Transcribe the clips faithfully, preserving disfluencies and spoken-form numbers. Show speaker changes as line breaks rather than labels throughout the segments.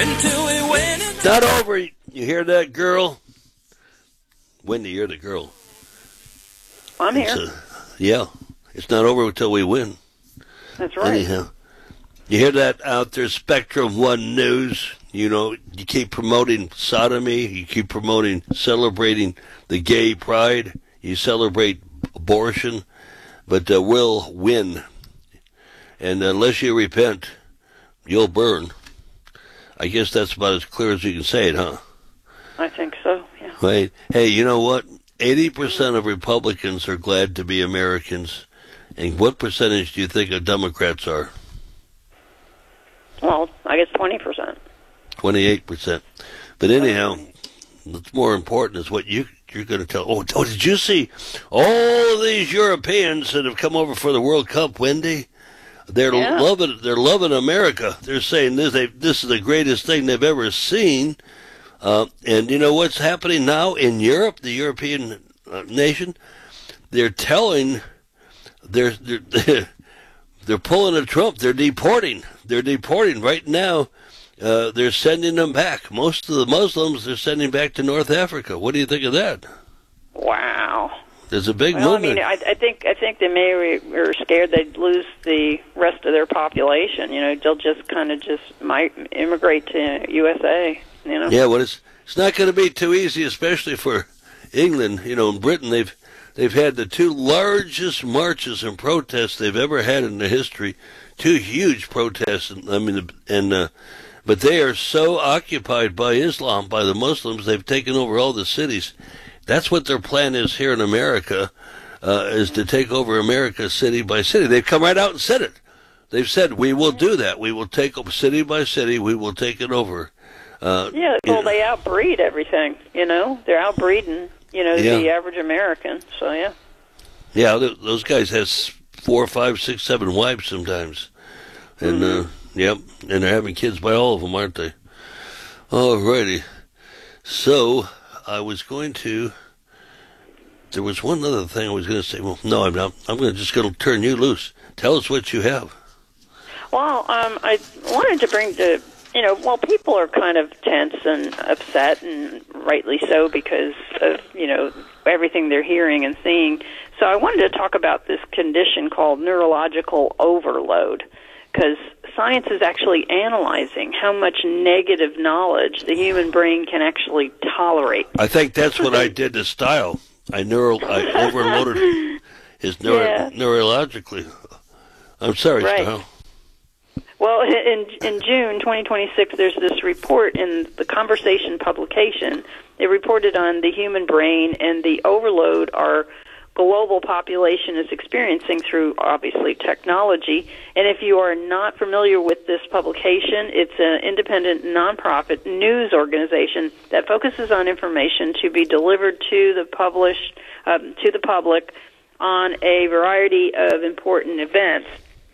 until we win it.
It's not over. You hear that, girl? Wendy, you're the girl.
I'm here.
It's, uh, yeah, it's not over until we win.
That's right.
Anyhow, you hear that out there, Spectrum One News? You know, you keep promoting sodomy, you keep promoting celebrating the gay pride, you celebrate abortion, but uh, we'll win. And unless you repent, you'll burn. I guess that's about as clear as you can say it, huh?
I think so, yeah.
Right. Hey, you know what? eighty percent of Republicans are glad to be Americans. And what percentage do you think of Democrats are?
Well, I guess twenty percent.
twenty-eight percent. But anyhow, what's more important is what you, you're going to tell. Oh, oh, did you see all of these Europeans that have come over for the World Cup, Wendy? They're
yeah.
loving They're loving America. They're saying this, they, this is the greatest thing they've ever seen. Uh, and you know what's happening now in Europe, the European uh, nation? They're telling, they're, they're, they're pulling a Trump. They're deporting. They're deporting right now. Uh, they're sending them back. Most of the Muslims they're sending back to North Africa. What do you think of that?
Wow.
There's a big
well,
movement.
I mean, I, I think I think they may were scared they'd lose the rest of their population. You know, they'll just kind of just might immigrate to U S A. You know.
Yeah, well, it's it's not going to be too easy, especially for England. You know, in Britain, they've they've had the two largest marches and protests they've ever had in their history. Two huge protests. I mean, and uh, but they are so occupied by Islam, by the Muslims, they've taken over all the cities. That's what their plan is here in America, uh, is to take over America city by city. They've come right out and said it. They've said, we will do that. We will take over city by city. We will take it over. Uh,
yeah, well,
you know.
they outbreed everything, you know. They're outbreeding, you know,
Yeah.
the average American, so yeah.
Yeah, th- those guys have four, five, six, seven wives sometimes. And,
mm-hmm.
uh, yep, and they're having kids by all of them, aren't they? All righty. So, I was going to, there was one other thing I was going to say. Well, no, I'm not. I'm going to just going to turn you loose. Tell us what you have.
Well, um, I wanted to bring the, you know, well, people are kind of tense and upset, and rightly so, because of, you know, everything they're hearing and seeing. So I wanted to talk about this condition called neurological overload, because science is actually analyzing how much negative knowledge the human brain can actually tolerate.
I think that's what I did to Style. I neuro, I overloaded his neuro,
yeah.
neurologically. I'm sorry,
right.
Style.
Well, in in June twenty twenty-six, there's this report in the Conversation publication. It reported on the human brain and the overload our global population is experiencing through, obviously, technology. And if you are not familiar with this publication, it's an independent nonprofit news organization that focuses on information to be delivered to the published um, to the public on a variety of important events.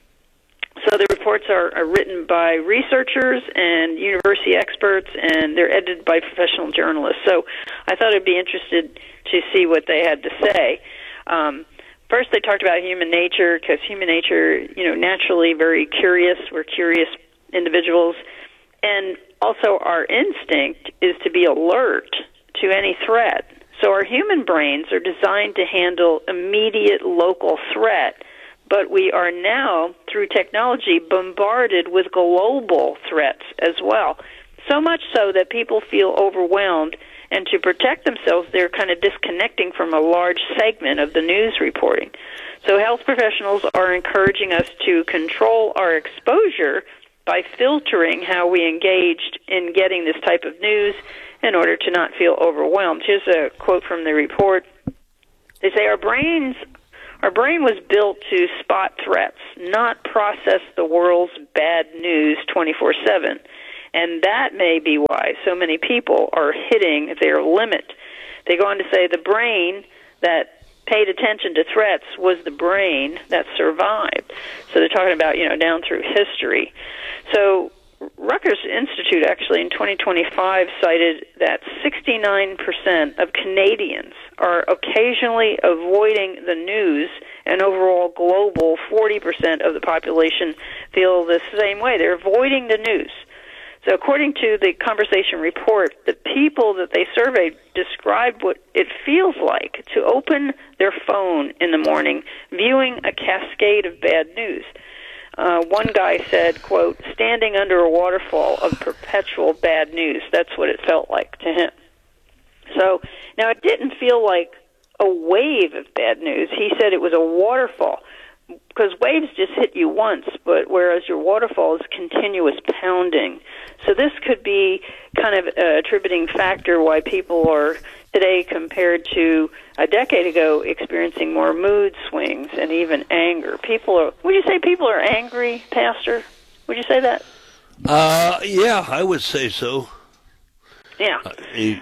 So the reports are, are written by researchers and university experts, and they're edited by professional journalists. So I thought I'd be interested to see what they had to say. Um, first, they talked about human nature, because human nature, you know, naturally very curious. We're curious individuals. And also our instinct is to be alert to any threat. So our human brains are designed to handle immediate local threat, but we are now, through technology, bombarded with global threats as well. So much so that people feel overwhelmed, and to protect themselves, they're kind of disconnecting from a large segment of the news reporting. So health professionals are encouraging us to control our exposure by filtering how we engaged in getting this type of news in order to not feel overwhelmed. Here's a quote from the report. They say, our brains, our brain was built to spot threats, not process the world's bad news twenty-four seven. And that may be why so many people are hitting their limit. They go on to say the brain that paid attention to threats was the brain that survived. So they're talking about, you know, down through history. So Rutgers Institute actually in twenty twenty-five cited that sixty-nine percent of Canadians are occasionally avoiding the news, and overall global forty percent of the population feel the same way. They're avoiding the news. So according to the Conversation report, the people that they surveyed described what it feels like to open their phone in the morning, viewing a cascade of bad news. Uh, one guy said, quote, standing under a waterfall of perpetual bad news. That's what it felt like to him. So now it didn't feel like a wave of bad news. He said it was a waterfall, because waves just hit you once, but whereas your waterfall is continuous pounding. So this could be kind of a attributing factor why people are today, compared to a decade ago, experiencing more mood swings and even anger. People are, would you say people are angry, Pastor? Would you say that?
Uh, yeah, I would say so.
Yeah.
Uh, you,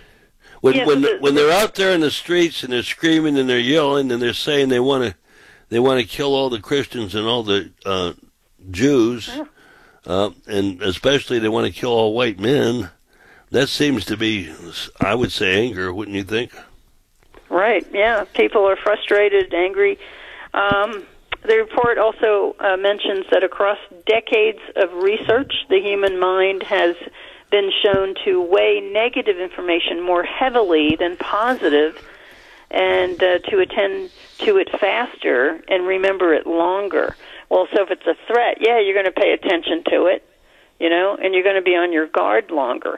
when
yeah,
when
so the,
when they're out there in the streets and they're screaming and they're yelling and they're saying they want to they want to kill all the Christians and all the uh, Jews, yeah. uh, and especially they want to kill all white men. That seems to be, I would say, anger, wouldn't you think?
Right, yeah. People are frustrated, angry. Um, the report also uh, mentions that across decades of research, the human mind has been shown to weigh negative information more heavily than positive, and uh, to attend to it faster and remember it longer. Well, so if it's a threat, yeah, you're going to pay attention to it, you know, and you're going to be on your guard longer.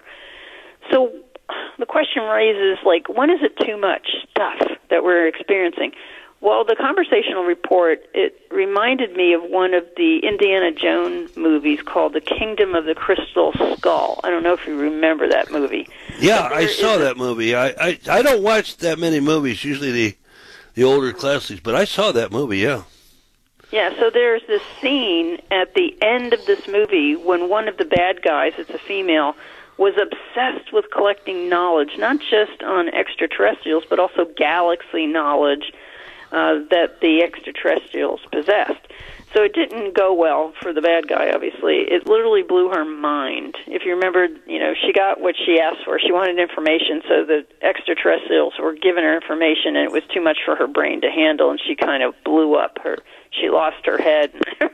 So the question raises, like, when is it too much stuff that we're experiencing? Well, the Conversational report, it reminded me of one of the Indiana Jones movies called The Kingdom of the Crystal Skull. I don't know if you remember that movie.
Yeah, I saw that movie. I, I, I don't watch that many movies, usually the, the older classics, but I saw that movie, yeah.
Yeah, so there's this scene at the end of this movie when one of the bad guys, it's a female, was obsessed with collecting knowledge, not just on extraterrestrials, but also galaxy knowledge uh, that the extraterrestrials possessed. So it didn't go well for the bad guy, obviously. It literally blew her mind. If you remember, you know, she got what she asked for. She wanted information, so the extraterrestrials were giving her information, and it was too much for her brain to handle, and she kind of blew up. Her, she lost her head.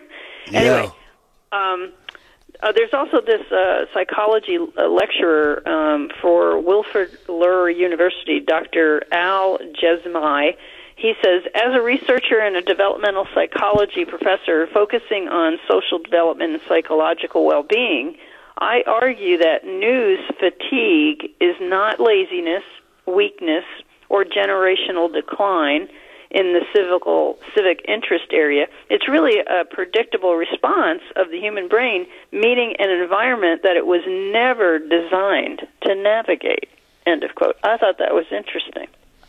Anyway, yeah. um, Uh, there's also this uh, psychology uh, lecturer um, for Wilfrid Laurier University, Doctor Al Jesmai. He says, as a researcher and a developmental psychology professor focusing on social development and psychological well-being, I argue that news fatigue is not laziness, weakness, or generational decline in the civical, civic interest area. It's really a predictable response of the human brain meeting an environment that it was never designed to navigate, end of quote. I thought that was interesting.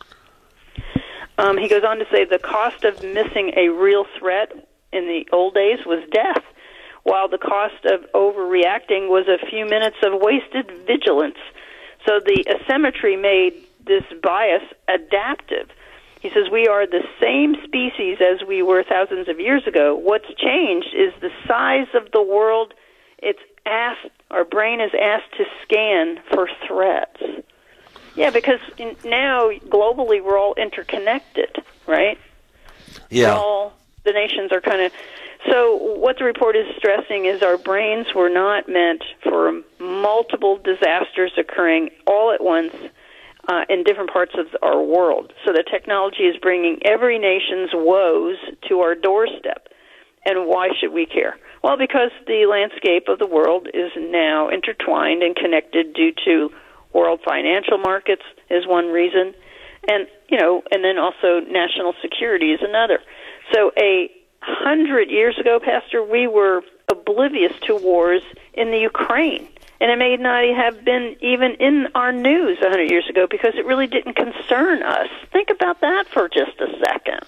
Um, he goes on to say the cost of missing a real threat in the old days was death, while the cost of overreacting was a few minutes of wasted vigilance. So the asymmetry made this bias adaptive. He says, we are the same species as we were thousands of years ago. What's changed is the size of the world it's asked, our brain is asked to scan for threats. Yeah, because now, globally, we're all interconnected, right?
Yeah.
All the nations are kind of... So what the report is stressing is our brains were not meant for multiple disasters occurring all at once, Uh, in different parts of our world. So the technology is bringing every nation's woes to our doorstep. And why should we care? Well, because the landscape of the world is now intertwined and connected due to world financial markets is one reason. And, you know, and then also national security is another. So a hundred years ago, Pastor, we were oblivious to wars in the Ukraine. And it may not have been even in our news a hundred years ago because it really didn't concern us. Think about that for just a second.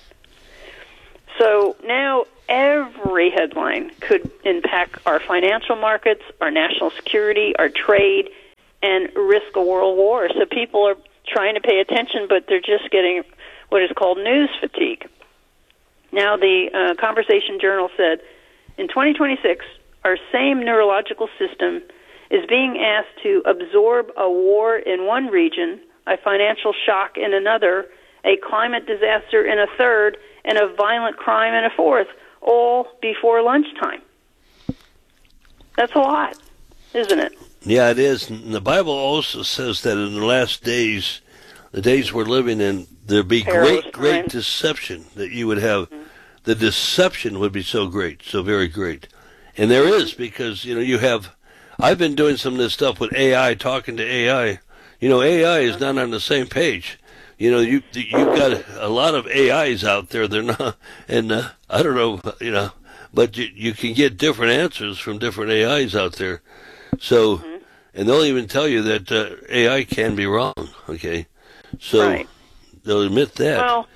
So now every headline could impact our financial markets, our national security, our trade, and risk a world war. So people are trying to pay attention, but they're just getting what is called news fatigue. Now the uh, Conversation Journal said, in twenty twenty-six, our same neurological system is being asked to absorb a war in one region, a financial shock in another, a climate disaster in a third, and a violent crime in a fourth, all before lunchtime. That's a lot. isn't it?
Yeah, it is. And the Bible also says that in the last days, the days we're living in, there'd be
Perilous
great, great
times.
deception that you would have. Mm-hmm. The deception would be so great, so very great. And there is, because, you know, you have, I've been doing some of this stuff with A I, talking to A I. You know, A I is not on the same page. You know, you, you've got a lot of A Is out there. They're not, and uh, I don't know, you know, but you, you can get different answers from different A Is out there. So, mm-hmm. and they'll even tell you that uh, A I can be wrong, okay? So
right.
They'll admit that.
Well,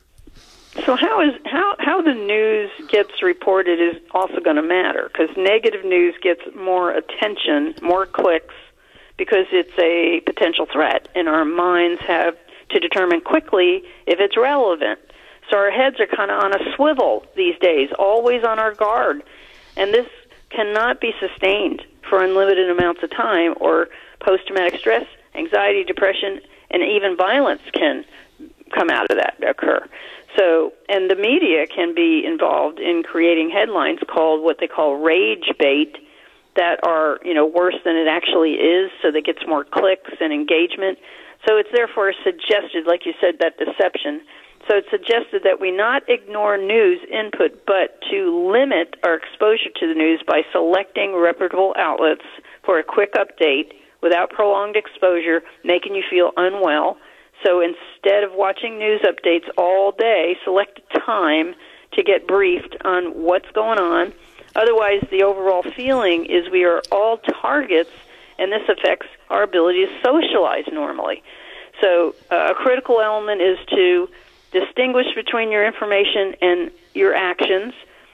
so how is how how the news gets reported is also going to matter, because negative news gets more attention, more clicks, because it's a potential threat, and our minds have to determine quickly if it's relevant. So our heads are kind of on a swivel these days, always on our guard, and this cannot be sustained for unlimited amounts of time, or post-traumatic stress, anxiety, depression, and even violence can come out of that, occur. So, and the media can be involved in creating headlines called what they call rage bait that are, you know, worse than it actually is, so that gets more clicks and engagement. So it's therefore suggested, like you said, that deception. So it's suggested that we not ignore news input, but to limit our exposure to the news by selecting reputable outlets for a quick update without prolonged exposure, making you feel unwell. So instead of watching news updates all day, select a time to get briefed on what's going on. Otherwise, the overall feeling is we are all targets, and this affects our ability to socialize normally. So uh, a critical element is to distinguish between your information and your actions.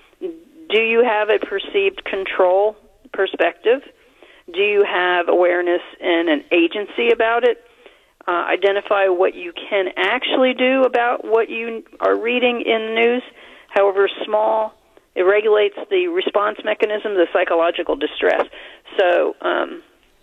Do you have a perceived control perspective? Do you have awareness and an agency about it? Uh, identify what you can actually do about what you are reading in the news, however small. It regulates the response mechanism, the psychological distress. So um,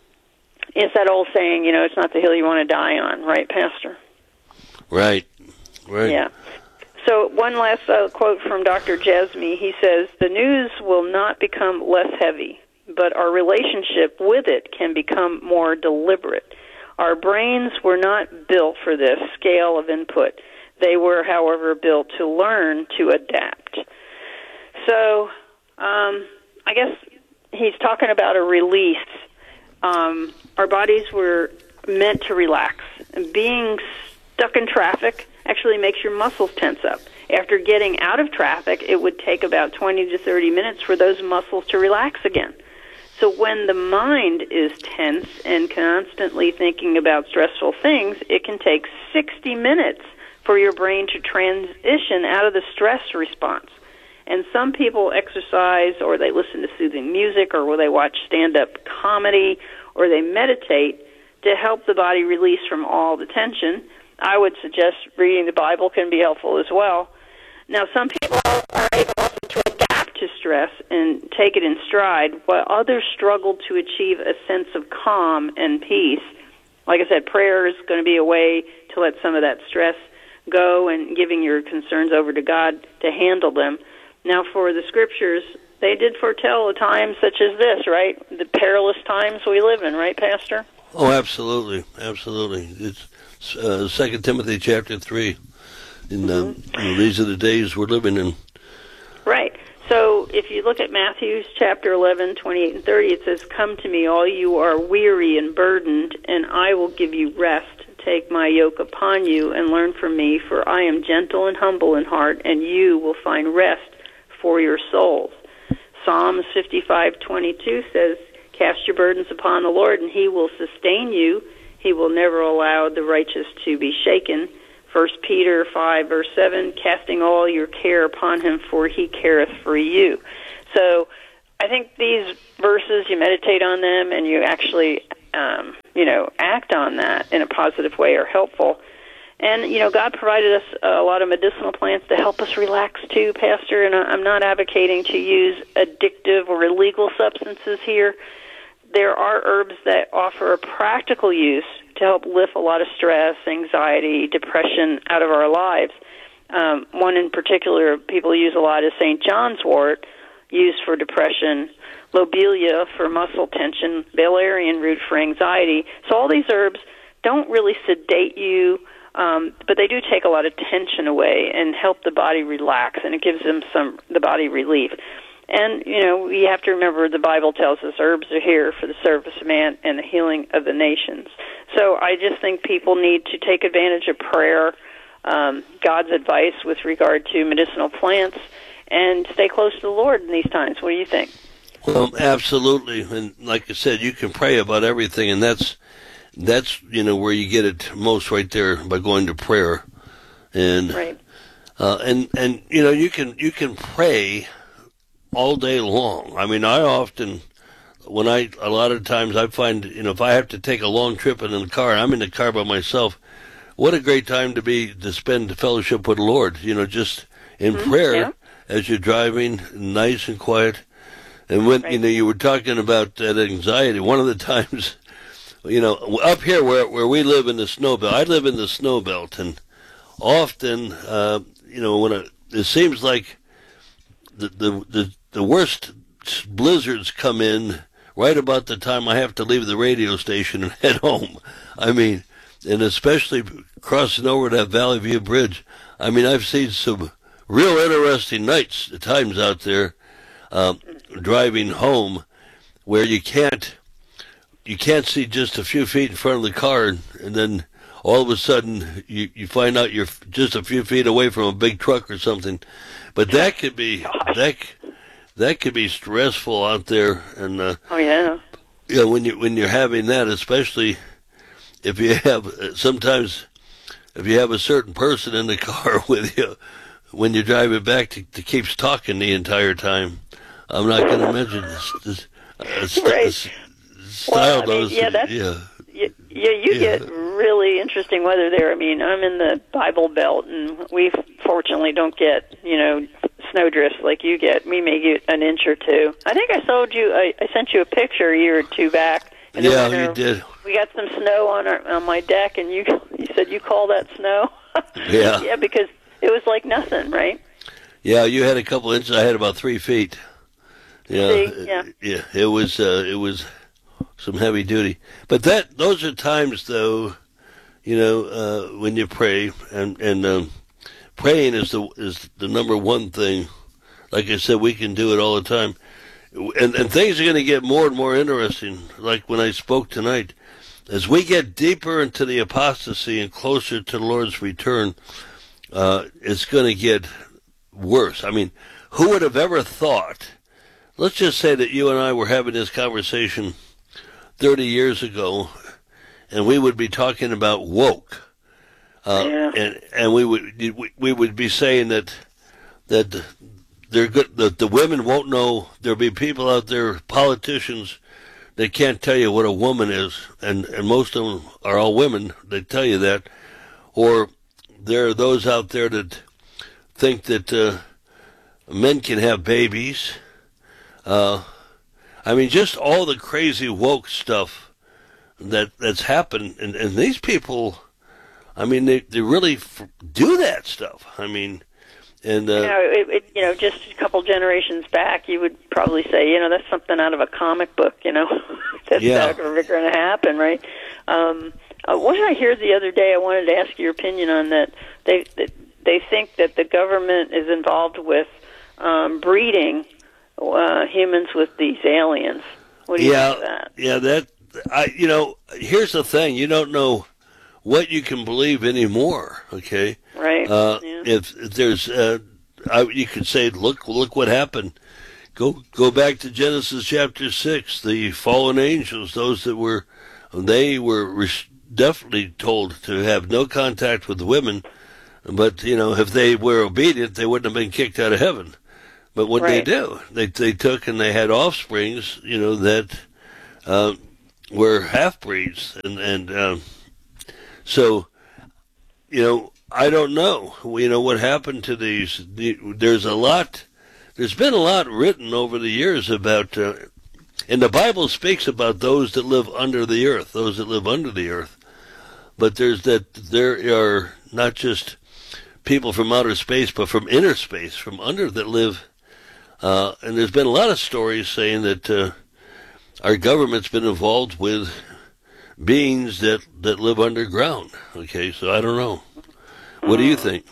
it's that old saying, you know, it's not the hill you want to die on, right, Pastor?
Right, right.
Yeah. So one last uh, quote from Doctor Jasmy. He says, the news will not become less heavy, but our relationship with it can become more deliberate. Our brains were not built for this scale of input. They were, however, built to learn to adapt. So um, I guess he's talking about a release. Um, our bodies were meant to relax. And being stuck in traffic actually makes your muscles tense up. After getting out of traffic, it would take about twenty to thirty minutes for those muscles to relax again. So when the mind is tense and constantly thinking about stressful things, it can take sixty minutes for your brain to transition out of the stress response. And some people exercise, or they listen to soothing music, or they watch stand-up comedy, or they meditate to help the body release from all the tension. I would suggest reading the Bible can be helpful as well. Now, some people are able also to adapt to stress and take it in stride, while others struggle to achieve a sense of calm and peace. Like I said, prayer is going to be a way to let some of that stress go, and giving your concerns over to God to handle them. Now, for the scriptures, they did foretell a time such as this, right? The perilous times we live in, right, Pastor?
Oh, absolutely, absolutely. It's uh, Second Timothy chapter three. In, mm-hmm. uh, these are the days we're living in.
Right. So if you look at Matthew chapter eleven, twenty-eight and thirty, it says, come to me, all you are weary and burdened, and I will give you rest. Take my yoke upon you and learn from me, for I am gentle and humble in heart, and you will find rest for your souls. Psalms fifty-five twenty-two says, cast your burdens upon the Lord, and he will sustain you. He will never allow the righteous to be shaken. First Peter five, verse seven, casting all your care upon him, for he careth for you. So I think these verses, you meditate on them, and you actually, um, you know, act on that in a positive way, are helpful. And, you know, God provided us a lot of medicinal plants to help us relax too, Pastor, and I'm not advocating to use addictive or illegal substances here. There are herbs that offer a practical use to help lift a lot of stress, anxiety, depression out of our lives. Um, one in particular people use a lot is Saint John's wort, used for depression, lobelia for muscle tension, valerian root for anxiety. So all these herbs don't really sedate you, um, but they do take a lot of tension away and help the body relax, and it gives them some the body relief. And, you know, we have to remember the Bible tells us herbs are here for the service of man and the healing of the nations. So I just think people need to take advantage of prayer, um, God's advice with regard to medicinal plants, and stay close to the Lord in these times. What do you think?
Well, absolutely. And like I said, you can pray about everything, and that's, that's you know, where you get it most right there by going to prayer. And,
right.
uh, and, and, you know, you can, you can pray all day long. I mean, I often, when I, a lot of times I find, you know, if I have to take a long trip in the car, I'm in the car by myself, what a great time to be, to spend fellowship with the Lord, you know, just in
mm-hmm,
prayer
yeah.
as you're driving, nice and quiet. And when,
right.
you know, you were talking about that anxiety, one of the times, you know, up here where, where we live in the snow belt, I live in the snow belt, and often, uh, you know, when it, it seems like the, the, the, the worst blizzards come in right about the time I have to leave the radio station and head home. I mean, and especially crossing over that Valley View Bridge. I mean, I've seen some real interesting nights at times out there, um, driving home, where you can't you can't see just a few feet in front of the car, and, and then all of a sudden you you find out you're just a few feet away from a big truck or something. But that could be that. That could be stressful out there, and uh,
oh yeah,
you know, when you when you're having that, especially if you have sometimes if you have a certain person in the car with you when you're driving back to, to keeps talking the entire time. I'm not going to mention this, this uh, st-
right.
st-
style
well, I mean,
those. Yeah, that's,
yeah.
Yeah, yeah, you
yeah.
get really interesting weather there. I mean, I'm in the Bible Belt, and we fortunately don't get, you know, snow drifts like you get. We may get an inch or two. I think I sold you. I, I sent you a picture a year or two back. And
yeah,
winter,
you did.
We got some snow on our on my deck, and you you said you call that snow.
Yeah.
Yeah, because it was like nothing, right?
Yeah, you had a couple inches. I had about three feet. Yeah,
See? Yeah.
Yeah, it was uh, it was some heavy duty. But that those are times, though, you know, uh, when you pray, and and um, praying is the is the number one thing. Like I said, we can do it all the time, and and things are going to get more and more interesting. Like when I spoke tonight, as we get deeper into the apostasy and closer to the Lord's return, uh, it's going to get worse. I mean, who would have ever thought? Let's just say that you and I were having this conversation thirty years ago, and we would be talking about woke, uh,
yeah.
and and we would we would be saying that that they're good. That the women won't know. There'll be people out there, politicians, that can't tell you what a woman is, and and most of them are all women. They tell you that, or there are those out there that think that uh, men can have babies. Uh, I mean, just all the crazy woke stuff that that's happened, and, and these people, I mean, they they really f- do that stuff. I mean, and uh,
you know, it, it, you know, just a couple generations back, you would probably say, you know, that's something out of a comic book. You know, that's
yeah.
not going to happen, right? Um, uh, what did I hear the other day? I wanted to ask your opinion on that. They they, they think that the government is involved with um, breeding Uh, humans with these aliens. What do you
yeah,
think of that?
Yeah, that I. You know, here's the thing: you don't know what you can believe anymore. Okay,
right?
Uh,
yeah.
If, if there's, uh, I, you could say, look, look what happened. Go, go back to Genesis chapter six. The fallen angels, those that were, they were res- definitely told to have no contact with women. But you know, if they were obedient, they wouldn't have been kicked out of heaven. But what
right.
they do, they they took and they had offsprings, you know, that uh, were half breeds, and and um, so, you know, I don't know, you know, what happened to these. There's a lot, there's been a lot written over the years about, uh, and the Bible speaks about those that live under the earth, those that live under the earth. But there's that there are not just people from outer space, but from inner space, from under that live. Uh, and there's been a lot of stories saying that uh, our government's been involved with beings that, that live underground. Okay, so I don't know. What do you think?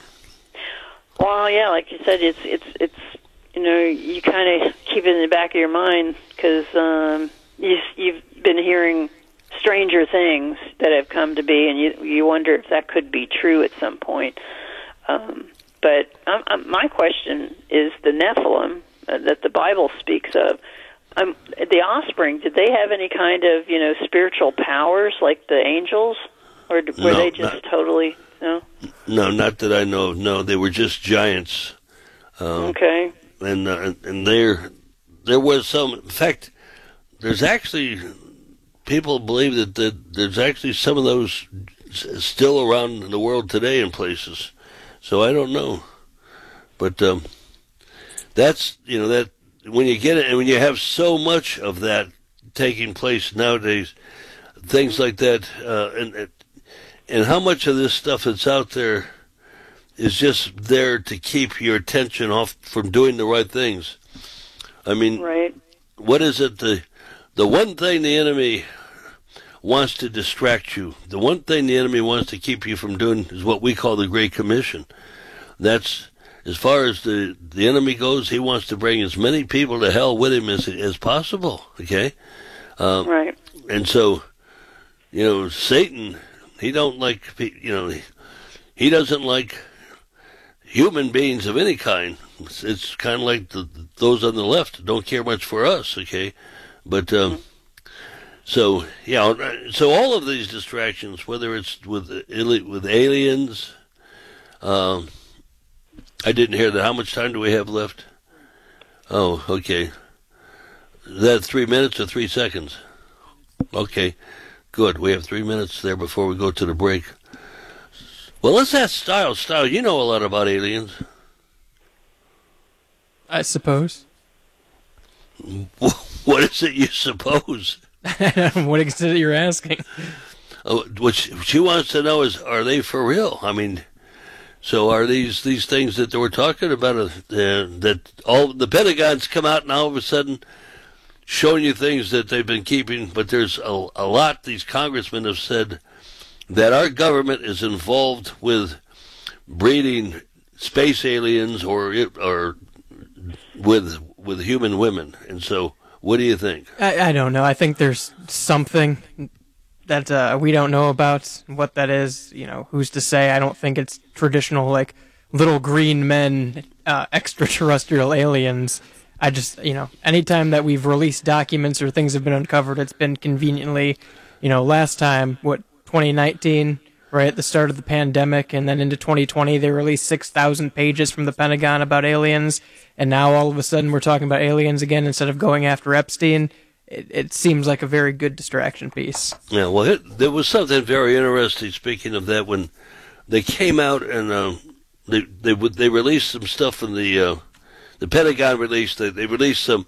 Well, yeah, like you said, it's it's it's you know, you kind of keep it in the back of your mind because um, you, you've been hearing stranger things that have come to be, and you you wonder if that could be true at some point. Um, but um, um, my question is the Nephilim uh, that the Bible speaks of. Um, the offspring, did they have any kind of, you know, spiritual powers like the angels, or were
no,
they just
not,
totally no?
No, not that I know of. No, they were just giants. Um,
okay.
And uh, and there there was some. In fact, there's actually people believe that, that there's actually some of those still around in the world today in places. So I don't know, but um, that's you know that when you get it and when you have so much of that taking place nowadays, things like that, uh, and and how much of this stuff that's out there is just there to keep your attention off from doing the right things. I mean,
right.
What is it? The the one thing the enemy wants to distract you, the one thing the enemy wants to keep you from doing is what we call the Great Commission. That's, as far as the, the enemy goes, he wants to bring as many people to hell with him as as possible, okay? Um,
right.
And so, you know, Satan, he don't like, you know, he, he doesn't like human beings of any kind. It's, it's kind of like the, those on the left don't care much for us, okay? But, um, so, yeah, so all of these distractions, whether it's with with aliens, um, I didn't hear that. How much time do we have left? Oh, okay. Is that three minutes or three seconds? Okay, good. We have three minutes there before we go to the break. Well, let's ask Style. Style, you know a lot about aliens.
I suppose.
What is it you suppose?
What is it you're asking?
Uh, what she, she wants to know is, are they for real? I mean, so are these these things that they were talking about, uh, that all the Pentagon's come out and all of a sudden showing you things that they've been keeping, but there's a, a lot these congressmen have said that our government is involved with breeding space aliens or or with with human women. And so, what do you think?
I, I don't know. I think there's something that uh, we don't know about. What that is, you know, who's to say? I don't think it's traditional, like, little green men, uh, extraterrestrial aliens. I just, you know, anytime that we've released documents or things have been uncovered, it's been conveniently, you know, last time, what, twenty nineteen, right at the start of the pandemic, and then into twenty twenty, they released six thousand pages from the Pentagon about aliens, and now all of a sudden we're talking about aliens again instead of going after Epstein. It, it seems like a very good distraction piece.
Yeah, well, it, there was something very interesting, speaking of that, when they came out and uh, they they they released some stuff from the uh, the Pentagon released. They, they released some,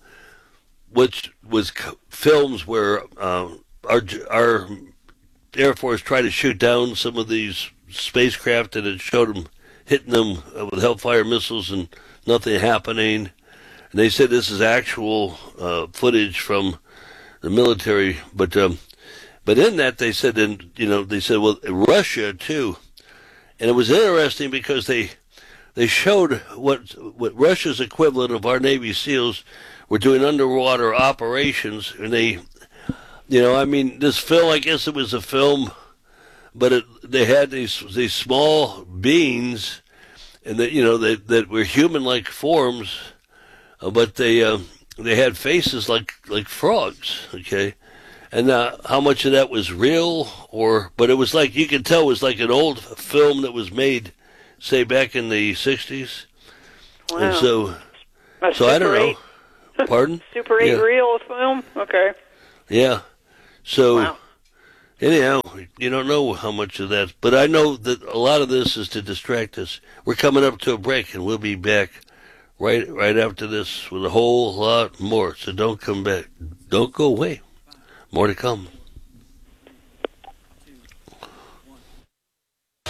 which was c- films where uh, our our Air Force tried to shoot down some of these spacecraft, and it showed them hitting them with Hellfire missiles and nothing happening. And they said this is actual uh, footage from the military, but um, but in that they said, and you know, they said, well, Russia too, and it was interesting because they they showed what what Russia's equivalent of our Navy SEALs were doing underwater operations, and they, you know, I mean, this film, I guess it was a film, but it, they had these these small beings, and that, you know, that that were human-like forms, uh, but they uh, they had faces like like frogs. Okay, and uh, how much of that was real, or but it was like you could tell it was like an old film that was made, say, back in the sixties.
Wow.
And so,
A
so I don't
Super eight?
know. Pardon?
Super eight
Yeah.
reel film? Okay.
Yeah. So,
Wow.
anyhow, you don't know how much of that, but I know that a lot of this is to distract us. We're coming up to a break, and we'll be back right right after this with a whole lot more. So don't come back. Don't go away. More to come.